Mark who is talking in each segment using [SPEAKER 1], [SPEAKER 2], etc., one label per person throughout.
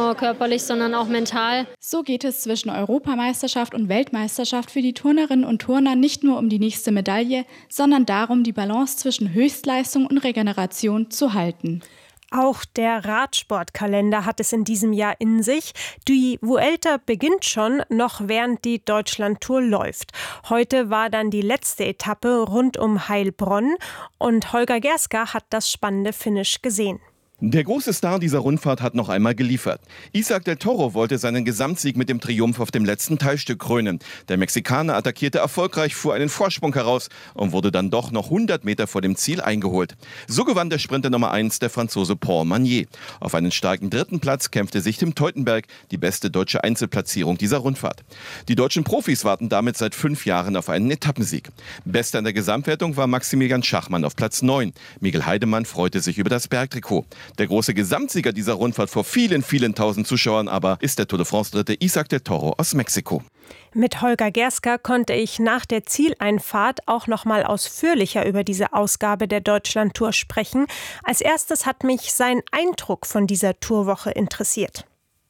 [SPEAKER 1] nur körperlich, sondern auch mental.
[SPEAKER 2] So geht es zwischen Europameisterschaft und Weltmeisterschaft für die Turnerinnen und Turner nicht nur um die nächste Medaille, sondern darum, die Balance zwischen Höchstleistung und Regeneration zu halten.
[SPEAKER 3] Auch der Radsportkalender hat es in diesem Jahr in sich. Die Vuelta beginnt schon, noch während die Deutschlandtour läuft. Heute war dann die letzte Etappe rund um Heilbronn und Holger Gerska hat das spannende Finish gesehen.
[SPEAKER 4] Der große Star dieser Rundfahrt hat noch einmal geliefert. Isaac del Toro wollte seinen Gesamtsieg mit dem Triumph auf dem letzten Teilstück krönen. Der Mexikaner attackierte erfolgreich, fuhr einen Vorsprung heraus und wurde dann doch noch 100 Meter vor dem Ziel eingeholt. So gewann der Sprinter Nummer 1, der Franzose Paul Magnier. Auf einen starken 3. Platz kämpfte sich Tim Teutenberg, die beste deutsche Einzelplatzierung dieser Rundfahrt. Die deutschen Profis warten damit seit 5 Jahren auf einen Etappensieg. Bester in der Gesamtwertung war Maximilian Schachmann auf Platz 9. Miguel Heidemann freute sich über das Bergtrikot. Der große Gesamtsieger dieser Rundfahrt vor vielen, vielen tausend Zuschauern aber ist der Tour de France-Dritte Isaac del Toro aus Mexiko.
[SPEAKER 3] Mit Holger Gerska konnte ich nach der Zieleinfahrt auch noch mal ausführlicher über diese Ausgabe der Deutschlandtour sprechen. Als erstes hat mich sein Eindruck von dieser Tourwoche interessiert.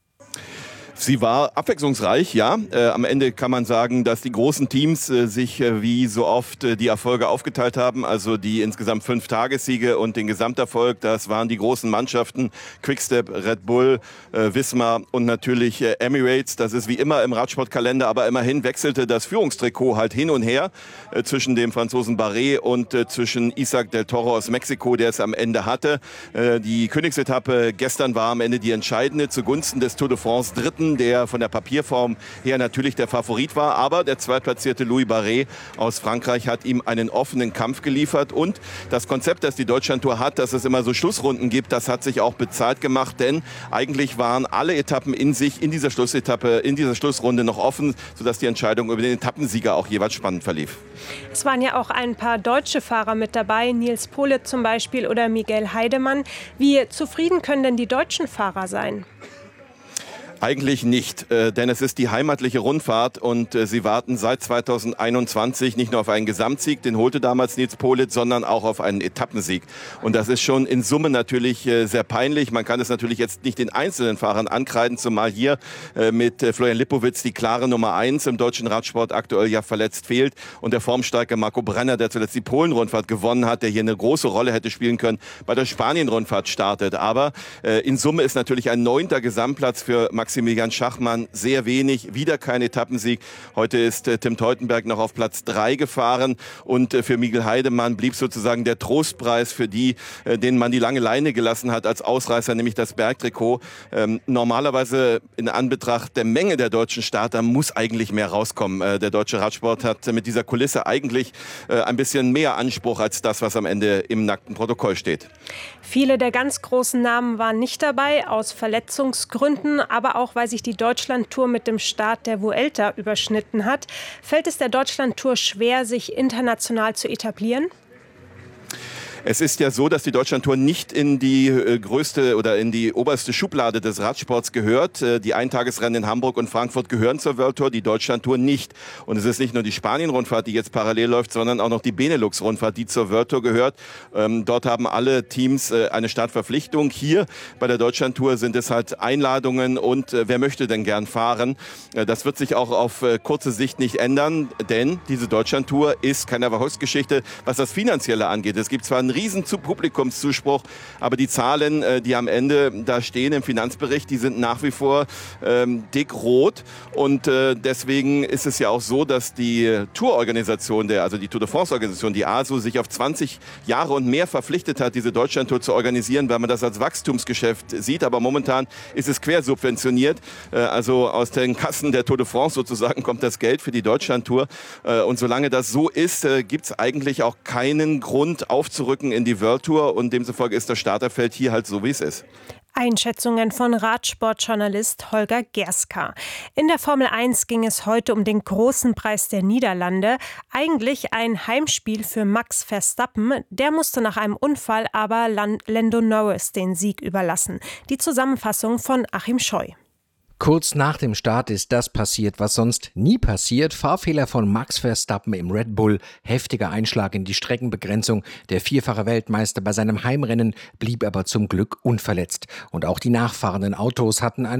[SPEAKER 4] Sie war abwechslungsreich, ja. Am Ende kann man sagen, dass die großen Teams sich wie so oft die Erfolge aufgeteilt haben. Also die insgesamt 5 Tagessiege und den Gesamterfolg, das waren die großen Mannschaften. Quickstep, Red Bull, Visma und natürlich Emirates. Das ist wie immer im Radsportkalender, aber immerhin wechselte das Führungstrikot halt hin und her zwischen dem Franzosen Barret und zwischen Isaac del Toro aus Mexiko, der es am Ende hatte. Die Königsetappe gestern war am Ende die entscheidende zugunsten des Tour de France Dritten, der von der Papierform her natürlich der Favorit war. Aber der zweitplatzierte Louis Barret aus Frankreich hat ihm einen offenen Kampf geliefert. Und das Konzept, das die Deutschlandtour hat, dass es immer so Schlussrunden gibt, das hat sich auch bezahlt gemacht. Denn eigentlich waren alle Etappen in sich in dieser Schlussetappe, in dieser Schlussrunde noch offen, sodass die Entscheidung über den Etappensieger auch jeweils spannend verlief.
[SPEAKER 3] Es waren ja auch ein paar deutsche Fahrer mit dabei, Nils Politt zum Beispiel oder Miguel Heidemann. Wie zufrieden können denn die deutschen Fahrer sein?
[SPEAKER 4] Eigentlich nicht, denn es ist die heimatliche Rundfahrt und sie warten seit 2021 nicht nur auf einen Gesamtsieg, den holte damals Nils Politt, sondern auch auf einen Etappensieg. Und das ist schon in Summe natürlich sehr peinlich. Man kann es natürlich jetzt nicht den einzelnen Fahrern ankreiden, zumal hier mit Florian Lipowitz die klare Nummer 1 im deutschen Radsport aktuell ja verletzt fehlt. Und der formstarke Marco Brenner, der zuletzt die Polen-Rundfahrt gewonnen hat, der hier eine große Rolle hätte spielen können, bei der Spanien-Rundfahrt startet. Aber in Summe ist natürlich ein 9. Gesamtplatz für Maximilian Schachmann sehr wenig, wieder kein Etappensieg. Heute ist Tim Teutenberg noch auf Platz 3 gefahren und für Miguel Heidemann blieb sozusagen der Trostpreis für die, denen man die lange Leine gelassen hat als Ausreißer, nämlich das Bergtrikot. Normalerweise in Anbetracht der Menge der deutschen Starter muss eigentlich mehr rauskommen. Der deutsche Radsport hat mit dieser Kulisse eigentlich ein bisschen mehr Anspruch als das, was am Ende im nackten Protokoll steht.
[SPEAKER 3] Viele der ganz großen Namen waren nicht dabei, aus Verletzungsgründen, aber auch, weil sich die Deutschlandtour mit dem Start der Vuelta überschnitten hat. Fällt es der Deutschlandtour schwer, sich international zu etablieren?
[SPEAKER 4] Es ist ja so, dass die Deutschlandtour nicht in die größte oder in die oberste Schublade des Radsports gehört. Die Eintagesrennen in Hamburg und Frankfurt gehören zur World Tour, die Deutschlandtour nicht. Und es ist nicht nur die Spanien-Rundfahrt, die jetzt parallel läuft, sondern auch noch die Benelux-Rundfahrt, die zur World Tour gehört. Dort haben alle Teams eine Startverpflichtung. Hier bei der Deutschlandtour sind es halt Einladungen und wer möchte denn gern fahren. Das wird sich auch auf kurze Sicht nicht ändern, denn diese Deutschlandtour ist keine Erfolgsgeschichte, was das Finanzielle angeht. Es gibt zwar einen riesen Publikumszuspruch, aber die Zahlen, die am Ende da stehen im Finanzbericht, die sind nach wie vor dick rot und deswegen ist es ja auch so, dass die Tourorganisation, also die Tour de France-Organisation, die ASO, sich auf 20 Jahre und mehr verpflichtet hat, diese Deutschlandtour zu organisieren, weil man das als Wachstumsgeschäft sieht, aber momentan ist es quersubventioniert, also aus den Kassen der Tour de France sozusagen kommt das Geld für die Deutschlandtour und solange das so ist, gibt es eigentlich auch keinen Grund aufzurücken in die World Tour und demzufolge ist das Starterfeld hier halt so, wie es ist.
[SPEAKER 3] Einschätzungen von Radsportjournalist Holger Gerska. In der Formel 1 ging es heute um den großen Preis der Niederlande. Eigentlich ein Heimspiel für Max Verstappen. Der musste nach einem Unfall aber Lando Norris den Sieg überlassen. Die Zusammenfassung von Achim Scheu.
[SPEAKER 5] Kurz nach dem Start ist das passiert, was sonst nie passiert. Fahrfehler von Max Verstappen im Red Bull, heftiger Einschlag in die Streckenbegrenzung. Der vierfache Weltmeister bei seinem Heimrennen blieb aber zum Glück unverletzt. Und auch die nachfahrenden Autos hatten ein